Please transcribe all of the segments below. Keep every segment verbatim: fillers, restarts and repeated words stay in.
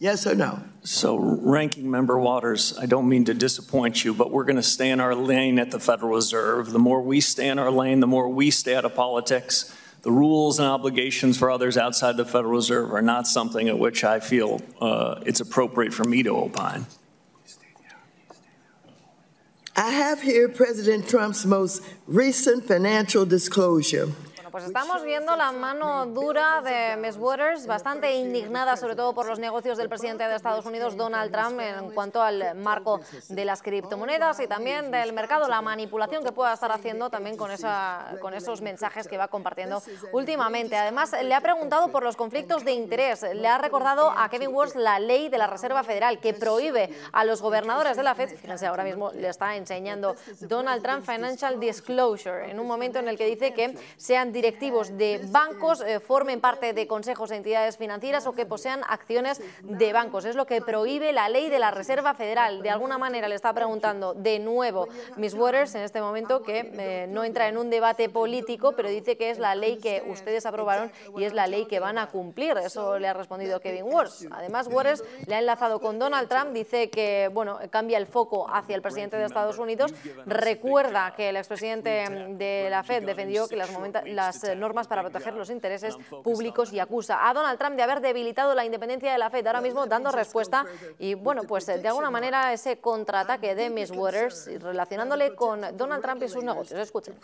Yes or no? So, Ranking Member Waters, I don't mean to disappoint you, but we're going to stay in our lane at the Federal Reserve. The more we stay in our lane, the more we stay out of politics. The rules and obligations for others outside the Federal Reserve are not something at which I feel uh, it's appropriate for me to opine. I have here President Trump's most recent financial disclosure. Pues estamos viendo la mano dura de Miss Waters, bastante indignada sobre todo por los negocios del presidente de Estados Unidos, Donald Trump, en cuanto al marco de las criptomonedas y también del mercado, la manipulación que pueda estar haciendo también con, esa, con esos mensajes que va compartiendo últimamente. Además, le ha preguntado por los conflictos de interés. Le ha recordado a Kevin Warsh la ley de la Reserva Federal que prohíbe a los gobernadores de la Fed, fíjense, ahora mismo le está enseñando Donald Trump Financial Disclosure, en un momento en el que dice que sean directivos de bancos, eh, formen parte de consejos e entidades financieras o que posean acciones de bancos. Es lo que prohíbe la ley de la Reserva Federal. De alguna manera le está preguntando de nuevo Miss Waters en este momento que eh, no entra en un debate político, pero dice que es la ley que ustedes aprobaron y es la ley que van a cumplir. Eso le ha respondido Kevin Warsh. Además, Waters le ha enlazado con Donald Trump, dice que bueno, cambia el foco hacia el presidente de Estados Unidos. Recuerda que el expresidente de la Fed defendió que las, las normas para proteger los intereses públicos y acusa a Donald Trump de haber debilitado la independencia de la Fed, ahora mismo dando respuesta y bueno, pues de alguna manera ese contraataque de Miss Waters relacionándole con Donald Trump y sus negocios. Escuchen.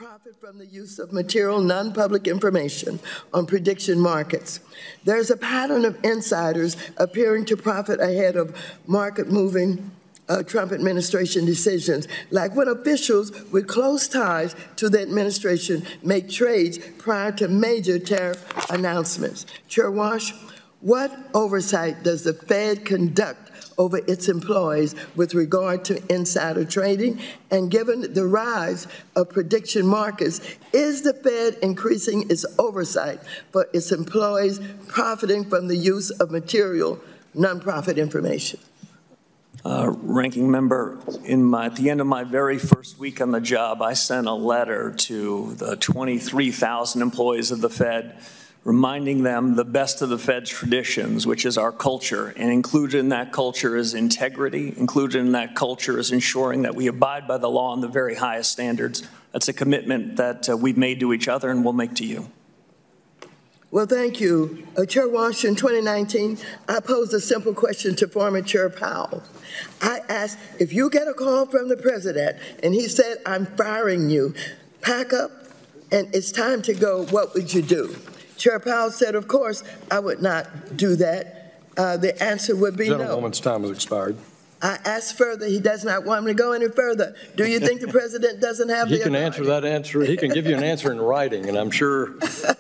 Material non-public information on prediction markets. There's a pattern of insiders appearing to profit ahead of market-moving Uh, Trump administration decisions, like when officials with close ties to the administration make trades prior to major tariff announcements. Chair Warsh, what oversight does the Fed conduct over its employees with regard to insider trading? And given the rise of prediction markets, is the Fed increasing its oversight for its employees profiting from the use of material nonprofit information? Uh, Ranking Member, in my, at the end of my very first week on the job, I sent a letter to the twenty-three thousand employees of the Fed, reminding them the best of the Fed's traditions, which is our culture. And included in that culture is integrity. Included in that culture is ensuring that we abide by the law and the very highest standards. That's a commitment that uh, we've made to each other and will make to you. Well, thank you. Uh, Chair Walsh, in twenty nineteen, I posed a simple question to former Chair Powell. I asked, if you get a call from the president and he said, I'm firing you, pack up and it's time to go, what would you do? Chair Powell said, of course, I would not do that. Uh, the answer would be no. Gentlewoman's time has expired. I asked further. He does not want me to go any further. Do you think the president doesn't have he the can authority? answer that answer. He can give you an answer in writing, and I'm sure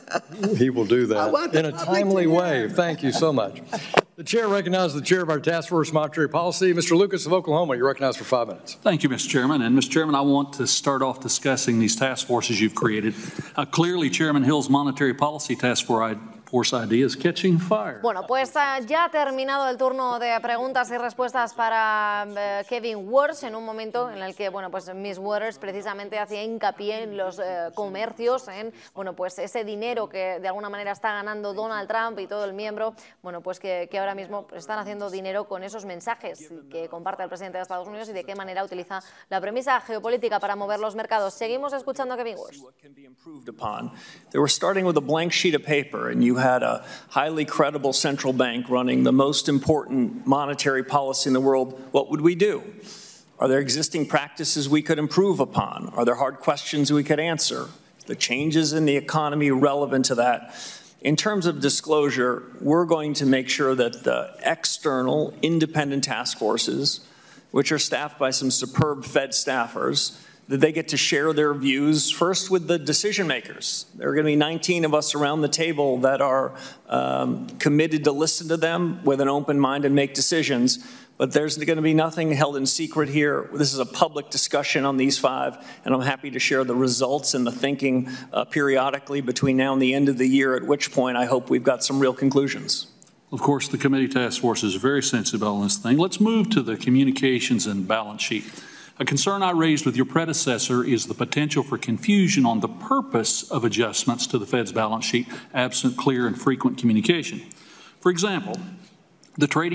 he will do that in a timely way. Thank you so much. The chair recognizes the chair of our Task Force Monetary Policy, Mister Lucas of Oklahoma. You're recognized for five minutes. Thank you, Mister Chairman. And, Mister Chairman, I want to start off discussing these task forces you've created. Uh, clearly, Chairman Hill's Monetary Policy Task Force idea is catching fire. Bueno, pues uh, ya ha terminado el turno de preguntas y respuestas para uh, Kevin Warsh, en un momento en el que, bueno, pues Miss Waters precisamente hacía hincapié en los uh, comercios, en, bueno, pues ese dinero que de alguna manera está ganando Donald Trump y todo el miembro, bueno, pues que, que ahora mismo están haciendo dinero con esos mensajes que comparte el presidente de Estados Unidos y de qué manera utiliza la premisa geopolítica para mover los mercados. Seguimos escuchando a Kevin Warsh. They were starting with a blank sheet of paper, and you had a highly credible central bank running the most important monetary policy in the world. What would we do? Are there existing practices we could improve upon? Are there hard questions we could answer? The changes in the economy relevant to that? In terms of disclosure, we're going to make sure that the external independent task forces, which are staffed by some superb Fed staffers, that they get to share their views first with the decision makers. There are going to be nineteen of us around the table that are um, committed to listen to them with an open mind and make decisions. But there's going to be nothing held in secret here. This is a public discussion on these five, and I'm happy to share the results and the thinking uh, periodically between now and the end of the year, at which point I hope we've got some real conclusions. Of course, the committee task force is very sensitive on this thing. Let's move to the communications and balance sheet. A concern I raised with your predecessor is the potential for confusion on the purpose of adjustments to the Fed's balance sheet, absent clear and frequent communication. For example, the trading